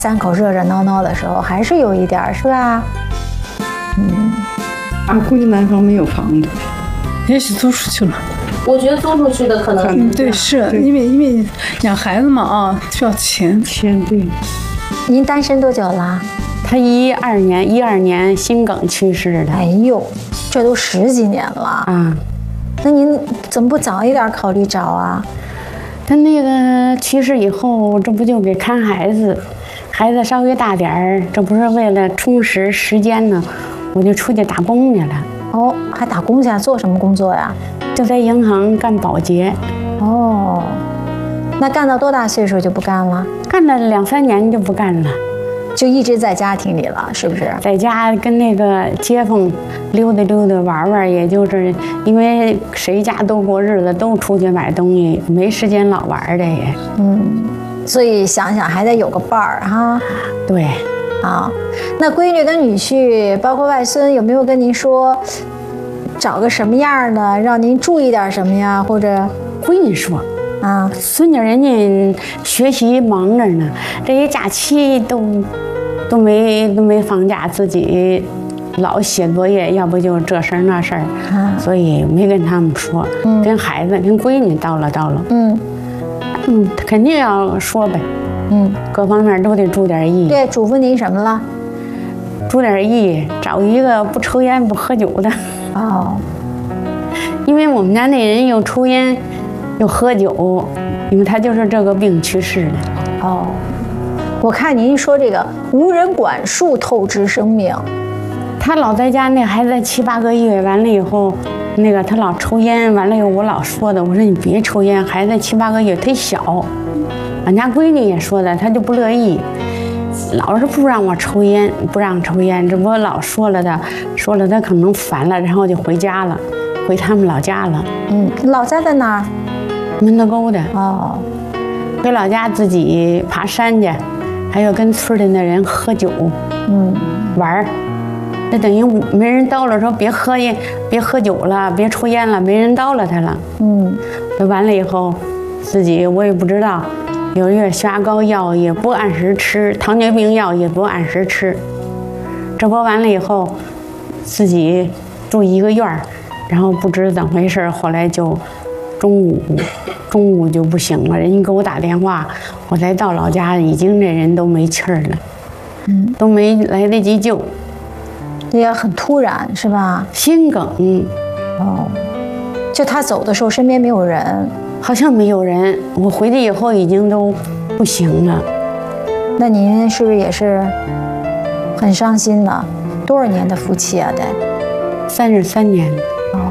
三口热热闹闹的时候，还是有一点儿，是吧？ 估计南方没有房子， 也许租出去了。 我觉得租出去的可能对，是因为养孩子嘛啊，需要钱。 对。 您单身多久了？ 他12年心梗去世的。 哎呦，这都10几年了啊！ 那您怎么不早一点考虑找啊？ 他那个去世以后，这不就给看孩子，孩子稍微大点儿，这不是为了充实时间呢，我就出去打工去了。 哦，还打工去？做什么工作呀？ 就在银行干保洁。 哦，那干到多大岁数就不干了？ 干了2、3年就不干了， 就一直在家庭里了，是不是？ 在家跟那个街坊溜达溜达玩玩，也就是因为谁家都过日子，都出去买东西，没时间老玩的也。 所以想想还得有个伴儿哈。 对。 啊，那闺女跟女婿，包括外孙，有没有跟您说，找个什么样的，让您注意点什么呀？或者闺女说啊， 孙女人家学习忙着呢，这些假期都没放假，自己老写作业，要不就这事儿那事儿，所以没跟他们说，跟孩子跟闺女叨唠叨唠。肯定要说呗。各方面都得注点意。 对，嘱咐您什么了？ 注点意，找一个不抽烟不喝酒的。 哦， 因为我们家那人又抽烟又喝酒，因为他就是这个病去世的。 哦，我看您说这个无人管束透支生命， 他老在家，那孩子7、8个月，完了以后，那个他老抽烟，完了以后我老说的，我说你别抽烟，孩子7、8个月忒小。俺家闺女也说的，她就不乐意，老是不让我抽烟，不让抽烟，这不老说了的，说了她可能烦了，然后就回家了，回他们老家了。 老家在哪儿？ 门头沟的。 哦， 回老家自己爬山去，还有跟村里的人喝酒，玩儿。那等于没人叨唠说别喝酒了，别抽烟了，没人叨唠他了。那完了以后，自己我也不知道。有月血压高药也不按时吃，糖尿病药也不按时吃，这不完了以后，自己住一个院儿，然后不知怎么回事，后来就中午就不行了，人家给我打电话，我才到老家，已经这人都没气儿了，都没来得及救， 也很突然是吧？ 心梗。 哦，就他走的时候身边没有人。 好像没有人，我回去以后已经都不行了。 那您是不是也是很伤心呢？多少年的夫妻啊？得 33年。 哦。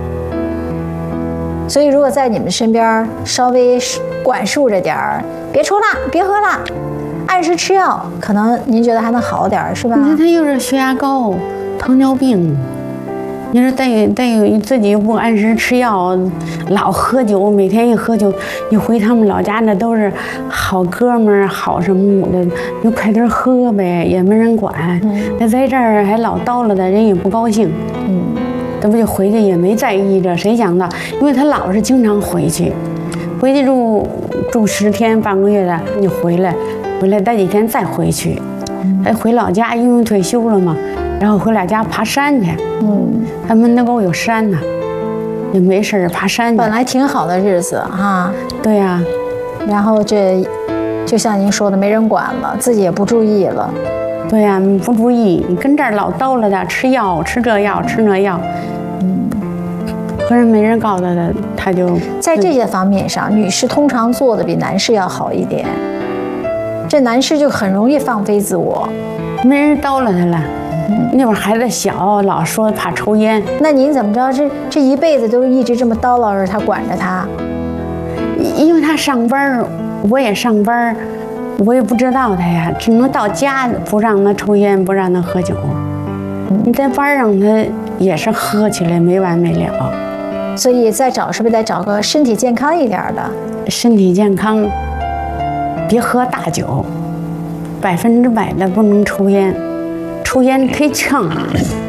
所以如果在你们身边稍微管束着点儿，别抽辣，别喝辣，按时吃药，可能您觉得还能好点儿，是吧？ 你看他又是血压高，糖尿病。你说再有自己不按时吃药，老喝酒，每天一喝酒，一回他们老家那都是好哥们儿，好什么的，就快点喝呗，也没人管。那在这儿还老叨唠的，人也不高兴。这不就回去也没在意这，谁想到，因为他老是经常回去住10天半个月的，就回来待几天再回去，还回老家，因为退休了嘛。然后回老家爬山去，他们那沟有山呢，也没事爬山去。 本来挺好的日子哈。 对呀， 然后这就像您说的，没人管了，自己也不注意了。 对呀，不注意，你跟这儿老叨唠的，吃药，吃这药，吃那药，可是没人告诉他，他就在这些方面上，女士通常做的比男士要好一点。这男士就很容易放飞自我， 没人叨唠他了。那会儿孩子小，老说怕抽烟。 那您怎么着？这一辈子都一直这么叨唠着他，管着他？ 因为他上班，我也上班，我也不知道他呀，只能到家不让他抽烟，不让他喝酒。你在班上他也是喝起来没完没了。 所以再找是不是得找个身体健康一点的？ 身体健康，别喝大酒，100%的不能抽烟。抽烟忒呛。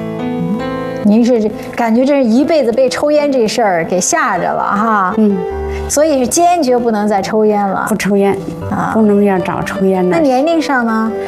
您是感觉这是一辈子被抽烟这事儿给吓着了哈？ 所以是坚决不能再抽烟了不抽烟啊。 不能要找抽烟的。 那年龄上呢？